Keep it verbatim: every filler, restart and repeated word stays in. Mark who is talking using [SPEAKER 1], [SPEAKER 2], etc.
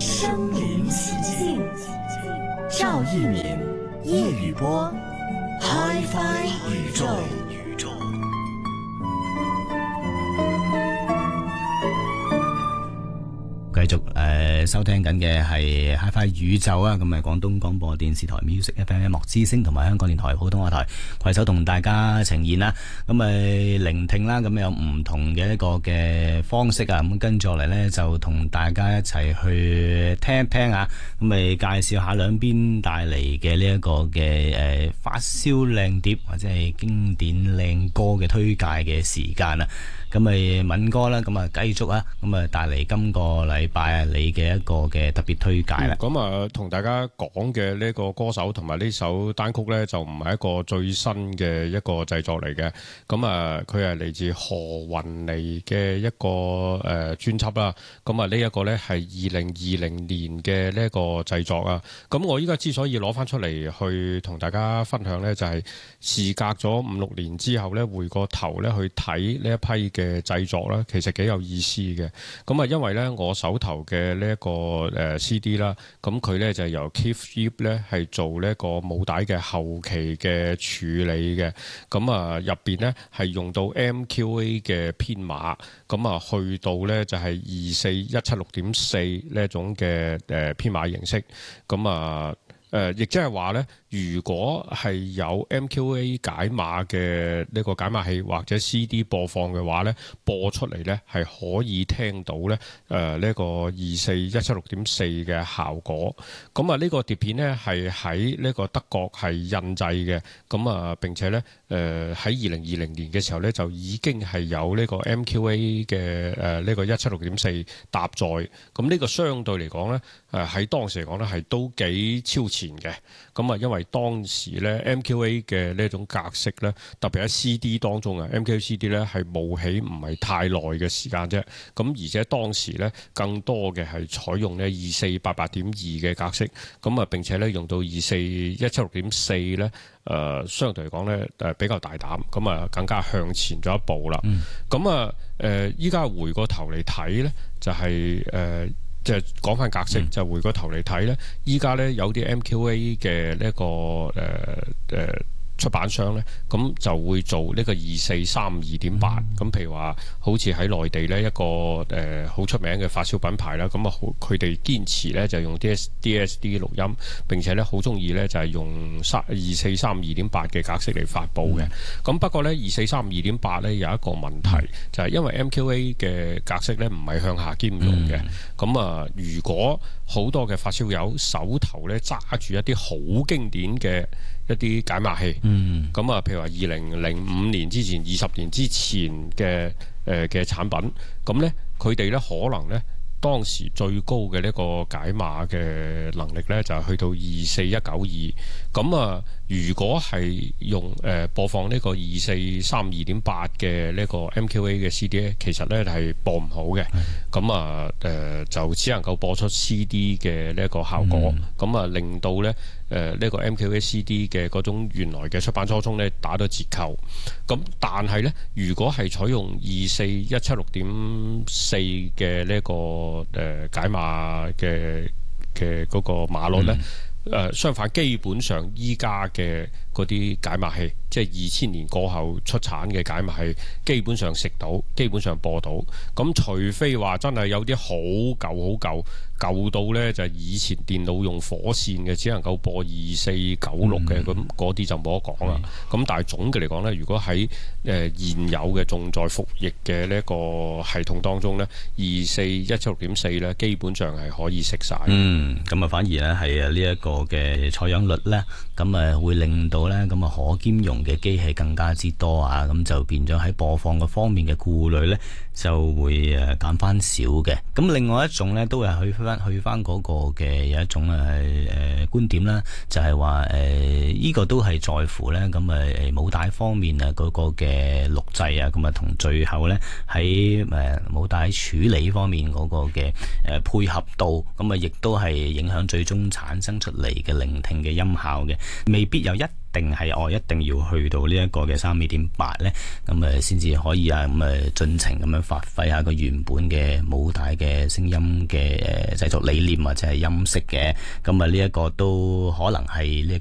[SPEAKER 1] 身临其境，赵一鸣、叶宇波 ，Hi-Fi 宇宙。
[SPEAKER 2] 繼續誒、呃、收聽緊嘅係 Hi-Fi 宇宙啊，咁啊廣東廣播電視台 Music F M 音樂之聲同埋香港電台普通話台攜手同大家呈現啦，咁誒聆聽啦，咁有唔同嘅一個嘅方式啊，咁跟住落嚟呢，就同大家一齊去聽一聽啊，咁咪介紹下兩邊帶嚟嘅呢一個嘅誒、呃、發燒靚碟或者係經典靚歌嘅推介嘅時間啊。咁咪敏哥啦，咁啊繼續啊，咁啊帶嚟今個禮拜啊你嘅一個嘅特別推介啦。
[SPEAKER 3] 咁啊同大家講嘅呢個歌手同埋呢首單曲呢，就唔係一個最新嘅一個製作嚟嘅。咁啊佢係嚟自何雲妮嘅一個誒、呃、專輯啦。咁啊呢一個呢係二零二零年嘅呢一個製作啊。咁我依家之所以攞翻出嚟去同大家分享呢，就係、是、事隔咗五六年之後呢，回過頭呢去睇呢一批嘅嘅製作啦，其實幾有意思嘅。咁啊，因為咧我手頭嘅呢一個誒 C D 啦，咁佢咧就係由 Keith Yip 咧係做呢一個母帶嘅後期嘅處理嘅。咁啊入邊咧係用到 M Q A 嘅編碼，咁啊去到咧就係二四一七六點四呢一種嘅誒編碼形式。咁啊誒，亦即係話咧，如果係有 M Q A 解碼嘅呢個解碼器或者 C D 播放嘅話咧，播出嚟咧係可以聽到咧誒呢個二四一七六點四嘅效果。咁啊呢個碟片咧係喺呢個德國係印製嘅。咁啊並且咧誒喺二零二零年嘅時候咧就已經係有呢個 M Q A 嘅誒呢個一七六點四搭載。咁呢個相對嚟講咧誒喺當時嚟講咧係都幾超前嘅。咁啊因為當時咧 M Q A 嘅呢種格式咧，特別喺 C D 當中啊 M Q A C D 咧係冒起唔係太耐嘅時間啫。咁而且當時咧更多嘅係採用咧二四八八點二嘅格式。咁啊並且咧用到二四一七六點四咧誒相對嚟講咧誒比較大膽，咁啊更加向前咗一步啦。咁啊誒依家回過頭嚟睇咧就係、是、誒。呃即係講翻格式，嗯、就回個頭嚟睇咧，依家咧有啲 M Q A 嘅呢、這個誒誒、呃呃、出版商咧，咁就會做呢個二四三二點八。咁譬如話，好似喺內地咧一個誒好、呃、出名嘅發燒品牌啦，咁啊佢哋堅持咧就用 D S D S D 錄音，並且咧好中意咧就係用三二四三二點八嘅格式嚟發布嘅。咁、嗯、不過咧二四三二點八咧有一個問題，嗯、就係因為 M Q A 嘅格式咧唔係向下兼容嘅。咁、嗯、啊，如果好多嘅發燒友手頭咧揸住一啲好經典嘅一啲解碼器，咁、嗯、啊，譬如話二零零五年之前、二十年之前嘅誒嘅產品，咁咧佢哋咧可能咧當時最高嘅呢個解碼嘅能力咧就係去到二四一九二，咁啊，如果係用誒、呃、播放呢個二四三二點八嘅呢個 M Q A 嘅 C D 咧，其實咧係播唔好嘅，咁啊誒就只能夠播出 C D 嘅呢一個效果，咁、嗯、啊令到咧誒呢個 M Q A C D 嘅嗰種原來嘅出版初衷咧打咗折扣。咁但係咧，如果係採用二四一七六點四嘅呢個誒解碼嘅嘅嗰個碼率咧，誒、嗯呃、相反基本上依家嘅嗰啲解碼器，即係二千年過後出產嘅解碼器，基本上食到，基本上播到。咁除非話真係有啲好舊好舊。舊到咧就係以前電腦用火線嘅，只能夠播二四九六嘅，咁嗰啲就冇得講啦。咁、嗯、但係總嘅嚟講咧，如果喺誒、呃、現有嘅仲在服役嘅呢一個系統當中咧，二四一七六點四咧，基本上係可以食晒。嗯，
[SPEAKER 2] 咁啊反而咧係啊呢一個嘅採樣率咧，咁啊會令到咧咁啊可兼容嘅機器更加之多啊，咁就變咗喺播放嘅方面嘅顧慮咧就會誒減翻少嘅。咁另外一種咧都係去翻。去翻嗰個嘅有一種誒誒、呃、觀點啦，就係話誒呢個都係在乎咧咁誒誒母帶方面啊嗰個嘅錄製啊，咁啊同最後咧喺誒母帶處理方面嗰個嘅誒、呃、配合度，咁啊亦都係影響最終產生出嚟嘅聆聽嘅音效嘅，未必有一定係我、哦、一定要去到呢一個嘅三二點八咧，咁誒先至可以啊，咁誒盡情咁樣發揮下個原本嘅母帶嘅聲音嘅誒製作理念或者係音色嘅，咁啊呢一個都可能係呢個